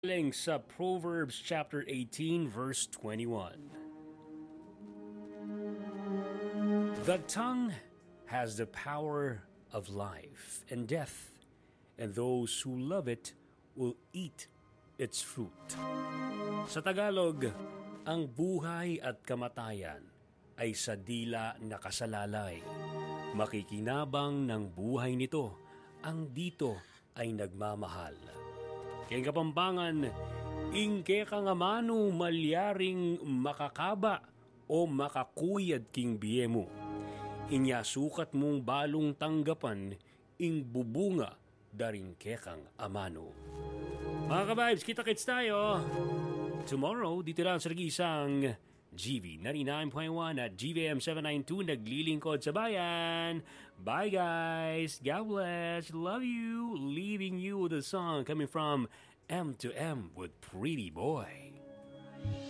Galing sa Proverbs chapter 18 verse 21. The tongue has the power of life and death, and those who love it will eat its fruit. Sa Tagalog, ang buhay at kamatayan ay sa dila nakasalalay. Makikinabang ng buhay nito, ang dito ay nagmamahal. Keng Kapampangan, ingke ka nga mano malyaring makakaba o makakuyad king biyemo. Inya sukat mong balong tanggapan, ing bubunga daring kekang amano. Mga ka-vibes, kita-kits tayo. Tomorrow, dito lang sa Nagisang GV 99.1 at GVM 792 naglilingkod sa bayan. Bye guys. God bless. Love you. Leaving you with a song coming from M to M with Pretty Boy.